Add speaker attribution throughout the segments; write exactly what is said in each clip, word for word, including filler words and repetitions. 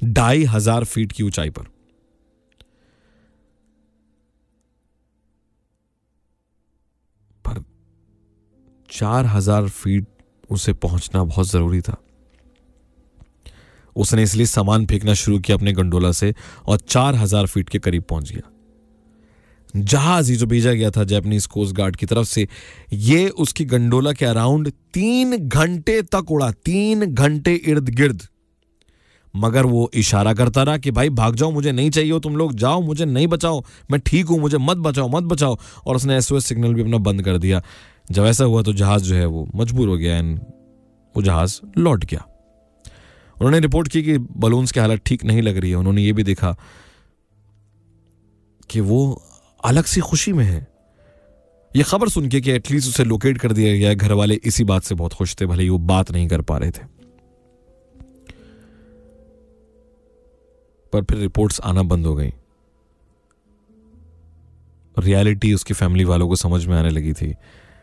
Speaker 1: ढाई हजार फीट की ऊंचाई पर। पर चार हजार फीट उसे पहुंचना बहुत जरूरी था। उसने इसलिए सामान फेंकना शुरू किया अपने गंडोला से और चार हजार फीट के करीब पहुंच गया। जहाज ही जो भेजा गया था जापानीज कोस्ट गार्ड की तरफ से, ये उसकी गंडोला के अराउंड तीन घंटे तक उड़ा, तीन घंटे इर्द गिर्द। मगर वो इशारा करता रहा कि भाई भाग जाओ, मुझे नहीं चाहिए हो तुम लोग, जाओ, मुझे नहीं बचाओ, मैं ठीक हूं, मुझे मत बचाओ, मत बचाओ। और उसने एसओएस सिग्नल भी अपना बंद कर दिया। जब ऐसा हुआ तो जहाज जो है वो मजबूर हो गया एंड वो जहाज लौट गया। उन्होंने रिपोर्ट की कि बलून्स की हालत ठीक नहीं लग रही है। उन्होंने ये भी देखा कि वो अलग सी खुशी में है। ये खबर सुन के कि एटलीस्ट उसे लोकेट कर दिया गया है, घर वाले इसी बात से बहुत खुश थे, भले ही वो बात नहीं कर पा रहे थे। पर फिर रिपोर्ट्स आना बंद हो गई। रियलिटी उसकी फैमिली वालों को समझ में आने लगी थी।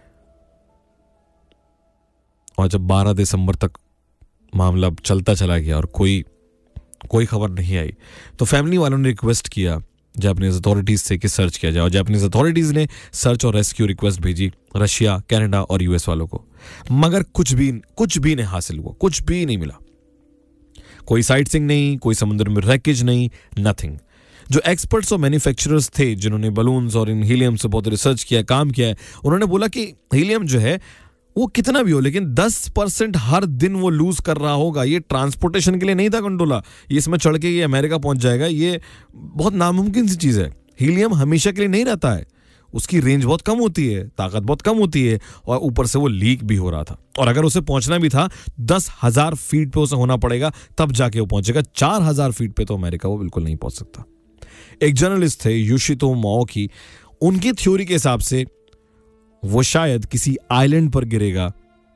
Speaker 1: और जब बारह दिसंबर तक मामला चलता चला गया और कोई कोई खबर नहीं आई, तो फैमिली वालों ने रिक्वेस्ट किया जापानीज अथॉरिटीज से कि सर्च किया जाए। और जापानीज अथॉरिटीज ने सर्च और रेस्क्यू रिक्वेस्ट भेजी रशिया, कनाडा और यूएस वालों को। मगर कुछ भी कुछ भी नहीं हासिल हुआ, कुछ भी नहीं मिला। कोई साइट सीइंग नहीं, कोई समुद्र में रैकेज नहीं, नथिंग। जो एक्सपर्ट्स और मैन्युफैक्चरर्स थे जिन्होंने बलून्स और इन हीलियम से बहुत रिसर्च किया, काम किया है, उन्होंने बोला कि हीलियम जो है वो कितना भी हो, लेकिन दस परसेंट हर दिन वो लूज कर रहा होगा। ये ट्रांसपोर्टेशन के लिए नहीं था गंडोला, ये इसमें चढ़ के ये अमेरिका पहुंच जाएगा, ये बहुत नामुमकिन सी चीज है। हीलियम हमेशा के लिए नहीं रहता है, उसकी रेंज बहुत कम होती है, ताकत बहुत कम होती है, और ऊपर से वो लीक भी हो रहा था। और अगर उसे पहुंचना भी था, दस हजार फीट पे उसे होना पड़ेगा, तब जाके वो पहुंचेगा। चार हजार फीट पे तो अमेरिका वो बिल्कुल नहीं पहुंच सकता। एक जर्नलिस्ट थे योशितो माओकी, उनकी थ्योरी के हिसाब से वो शायद किसी आइलैंड पर गिरेगा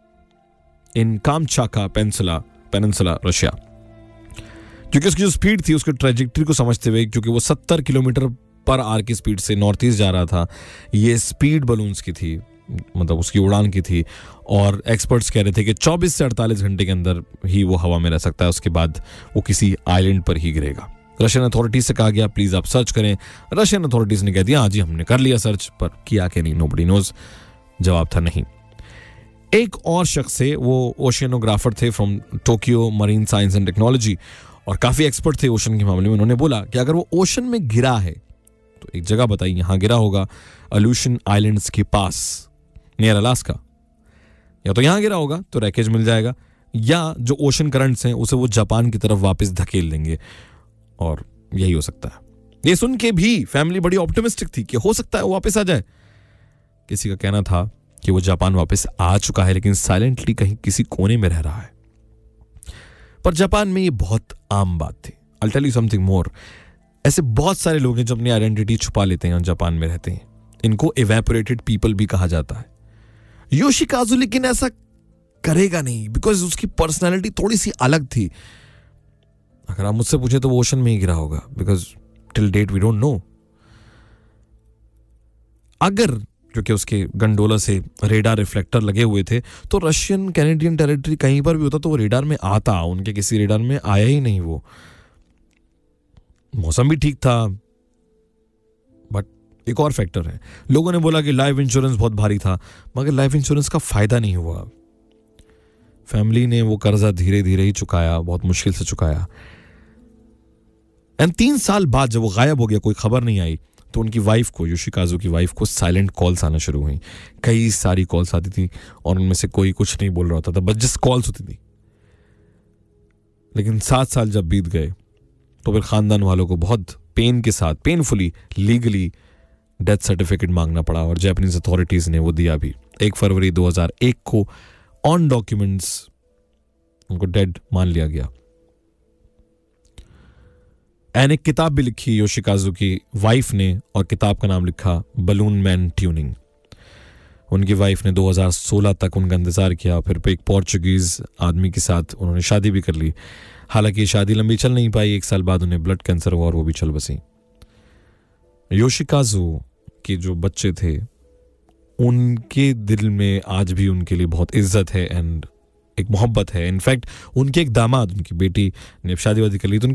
Speaker 1: इन कामचाका पेनिनसुला पेनिनसुला रशिया। क्योंकि उसकी जो स्पीड थी, उसकी ट्रेजेक्टरी को समझते हुए, क्योंकि वो सत्तर किलोमीटर पर आवर की स्पीड से नॉर्थ ईस्ट जा रहा था, ये स्पीड बलून्स की थी, मतलब उसकी उड़ान की थी। और एक्सपर्ट्स कह रहे थे कि चौबीस से अड़तालीस घंटे के अंदर ही वो हवा में रह सकता है, उसके बाद वो किसी आइलैंड पर ही गिरेगा। रशियन अथॉरिटीज से कहा गया प्लीज आप सर्च करें। रशियन अथॉरिटीज ने कह दिया हाँ जी हमने कर लिया सर्च, पर किया कि नहीं नोबडी नोज। जवाब था नहीं। एक और शख्स है, वो ओशियनोग्राफर थे from Tokyo marine science and technology, और काफी एक्सपर्ट थे ओशन के मामले में। उन्होंने बोला कि अगर वो ओशन में गिरा है तो एक जगह बताइए यहां गिरा होगा, अल्यूशन आइलैंड्स के पास नियर अलास्का। या तो यहां गिरा होगा तो रैकेज मिल जाएगा, या जो ओशन करंट्स हैं उसे वो जापान की तरफ वापस धकेल देंगे, और यही हो सकता है। ये सुन के भी फैमिली बड़ी ऑप्टिमिस्टिक थी कि हो सकता है वो वापस आ जाए। किसी का कहना था कि वो जापान वापस आ चुका है, लेकिन साइलेंटली कहीं किसी कोने में रह रहा है। पर जापान में ये बहुत आम बात थी। I'll tell you something more. ऐसे बहुत सारे लोग हैं जो अपनी आइडेंटिटी छुपा लेते हैं और जापान में रहते हैं। इनको इवेपोरेटेड पीपल भी कहा जाता है। योशिकाजु लेकिन ऐसा करेगा नहीं, बिकॉज उसकी पर्सनैलिटी थोड़ी सी अलग थी। अगर आप मुझसे पूछे तो वो ओशन में ही गिरा होगा, because till date we don't know. अगर क्योंकि उसके गंडोला से रेडार रिफ्लेक्टर लगे हुए थे, तो रशियन कैनेडियन टेरिटरी कहीं पर भी होता तो वो रेडार में आता, उनके किसी रेडार में आया ही नहीं। वो मौसम भी ठीक था। बट एक और फैक्टर है, लोगों ने बोला कि लाइफ इंश्योरेंस बहुत भारी था, मगर लाइफ इंश्योरेंस का फायदा नहीं हुआ। फैमिली ने वो कर्जा धीरे धीरे ही चुकाया, बहुत मुश्किल से चुकाया। एंड तीन साल बाद जब वो गायब हो गया, कोई खबर नहीं आई, तो उनकी वाइफ को, योशिकाजु की वाइफ को साइलेंट कॉल्स आना शुरू हुई। कई सारी कॉल्स आती थी और उनमें से कोई कुछ नहीं बोल रहा होता था, बस जस्ट कॉल्स होती थी। लेकिन सात साल जब बीत गए तो फिर खानदान वालों को बहुत पेन के साथ, पेनफुली, लीगली डेथ सर्टिफिकेट मांगना पड़ा, और जापानीज अथॉरिटीज ने वो दिया भी। एक फरवरी दो हज़ार एक को ऑन डॉक्यूमेंट्स उनको डेड मान लिया गया। एंड एक किताब भी लिखी योशिकाजु की वाइफ ने, और किताब का नाम लिखा बलून मैन ट्यूनिंग। उनकी वाइफ ने दो हज़ार सोलह तक उनका इंतजार किया, फिर एक पोर्चुगीज आदमी के साथ उन्होंने शादी भी कर ली। हालांकि शादी लंबी चल नहीं पाई, एक साल बाद उन्हें ब्लड कैंसर हुआ और वो भी चल बसी। योशिकाजु के जो बच्चे थे, उनके दिल में आज भी उनके लिए बहुत इज्जत है एंड एक मोहब्बत है। इनफैक्ट उनके एक दामाद, उनकी बेटी ने शादी वादी कर ली तो